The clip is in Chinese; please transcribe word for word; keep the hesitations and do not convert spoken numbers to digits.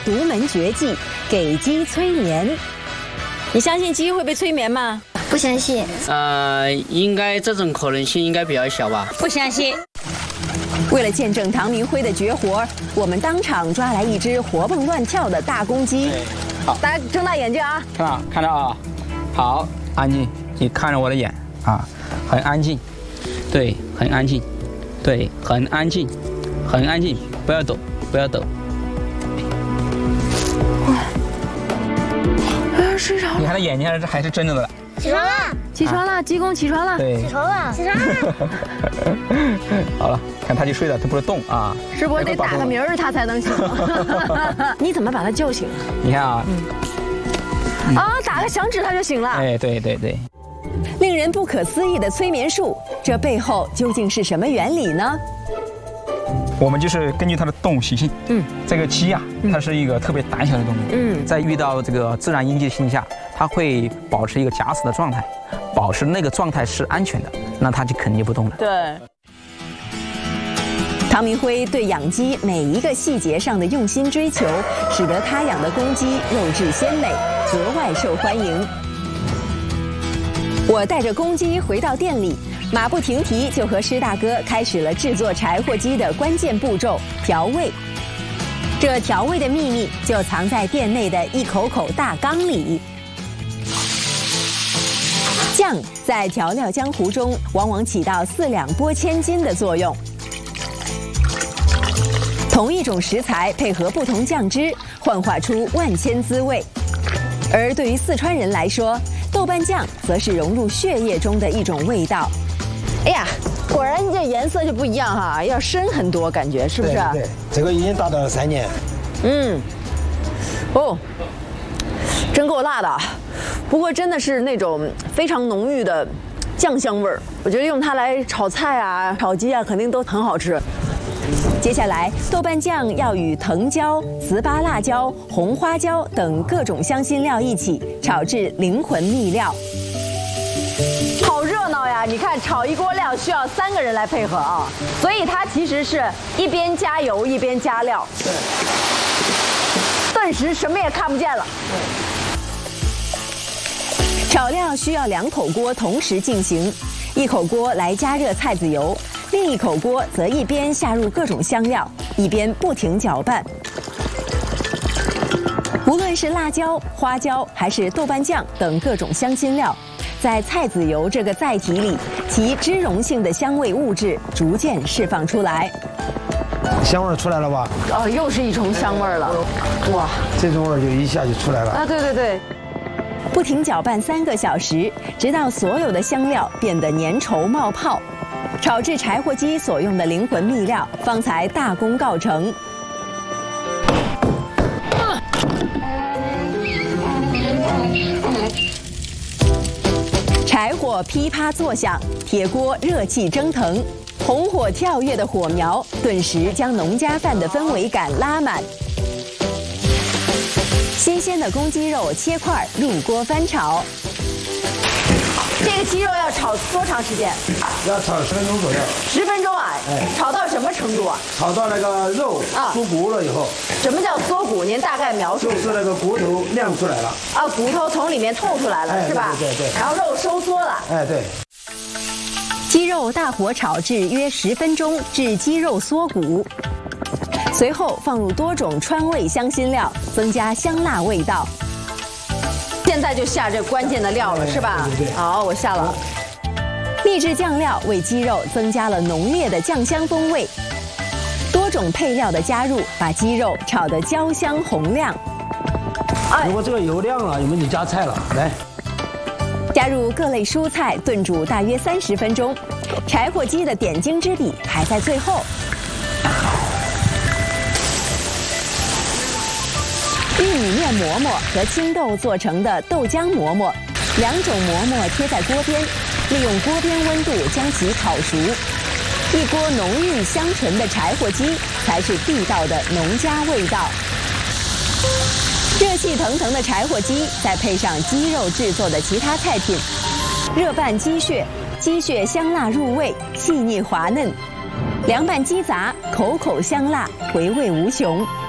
独门绝技——给鸡催眠。你相信鸡会被催眠吗？ 不相信。 呃，应该这种可能性应该比较小吧。 不相信。 为了见证唐明辉的绝活，我们当场抓来一只活蹦乱跳的大公鸡。 好， 大家睁大眼睛啊！ 看到看到啊，好，安静，你看着我的眼啊，很安静，对，很安静，对，很安静，很安静，不要抖，不要抖。 睡着了。 你看他眼睛还是还是睁着的。 起床了， 起床了，鸡公起床了。 对， 起床了，起床了。 好了，看他就睡了，他不是动啊。 是不是得打个鸣儿他才能醒？你怎么把他叫醒？ 你看啊。 嗯、啊，打个响指他就醒了。 哎，对对对。 令人不可思议的催眠术，这背后究竟是什么原理呢？ 我们就是根据它的动物习性，嗯，这个鸡啊，它是一个特别胆小的动物，嗯，在遇到这个自然应激的情况下，它会保持一个假死的状态，保持那个状态是安全的，那它就肯定就不动了。 对。唐明辉对养鸡每一个细节上的用心追求，使得他养的公鸡肉质鲜美，格外受欢迎。我带着公鸡回到店里。马不停蹄就和施大哥开始了制作柴火鸡的关键步骤——调味。这调味的秘密就藏在店内的一口口大缸里。酱在调料江湖中往往起到四两拨千斤的作用。同一种食材配合不同酱汁，幻化出万千滋味。而对于四川人来说，豆瓣酱则是融入血液中的一种味道。哎呀，果然这颜色就不一样哈，要深很多，感觉是不是？ 对，对这个已经达到了三年。 嗯，哦，真够辣的，不过真的是那种非常浓郁的酱香味儿，我觉得用它来炒菜啊、炒鸡啊，肯定都很好吃。接下来，豆瓣酱要与藤椒、糍粑辣椒、红花椒等各种香辛料一起炒至灵魂秘料。好热闹呀！你看，炒一锅料需要三个人来配合啊，所以它其实是一边加油一边加料。对。顿时什么也看不见了。对。炒料需要两口锅同时进行，一口锅来加热菜籽油，另一口锅则一边下入各种香料，一边不停搅拌。无论是辣椒、花椒还是豆瓣酱等各种香辛料，在菜籽油这个载体里，其脂溶性的香味物质逐渐释放出来。 香味出来了吧？ 哦，又是一重香味了。哇， 这种味就一下就出来了。 啊，对对对。不停搅拌三个小时，直到所有的香料变得粘稠冒泡，炒制柴火鸡所用的灵魂秘料方才大功告成。柴火噼啪作响，铁锅热气蒸腾，红火跳跃的火苗顿时将农家饭的氛围感拉满。新鲜的公鸡肉切块入锅翻炒。这个鸡肉要炒多长时间？ 要炒十分钟左右。 十分钟啊？ 哎， 炒到什么程度啊？ 炒到那个肉酥骨了以后。 什么叫缩骨？您大概描述。 就是那个骨头亮出来了。 啊，骨头从里面透出来了， 哎、 是吧？ 对对对。 然后肉收缩了。 哎，对。 鸡肉大火炒制约十分钟，至鸡肉缩骨。随后放入多种川味香辛料，增加香辣味道。现在就下这关键的料了，是吧？ 对对对。 好，我下了。秘制酱料为鸡肉增加了浓烈的酱香风味。多种配料的加入，把鸡肉炒得焦香红亮。 如果这个油亮了，有没有你加菜了？来。 加入各类蔬菜炖煮大约三十分钟，柴火鸡的点睛之笔还在最后。玉米面馍馍和青豆做成的豆浆馍馍，两种馍馍贴在锅边，利用锅边温度将其烤熟。一锅浓郁香醇的柴火鸡才是地道的农家味道。热气腾腾的柴火鸡，再配上鸡肉制作的其他菜品，热拌鸡血，鸡血香辣入味，细腻滑嫩；凉拌鸡杂，口口香辣，回味无穷。